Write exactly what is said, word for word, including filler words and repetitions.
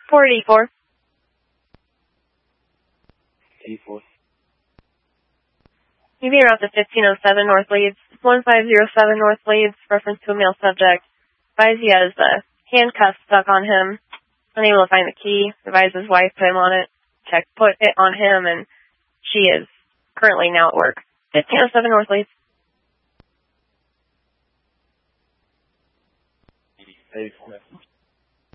four eighty-four. eighty-four. U V route to fifteen oh seven North Leeds, one five zero seven North Leeds, reference to a male subject. Advise he has the handcuffs stuck on him, unable to find the key. Advise his wife put him on it, check, put it on him, and she is currently now at work. fifteen oh seven North Leeds. eighty-four.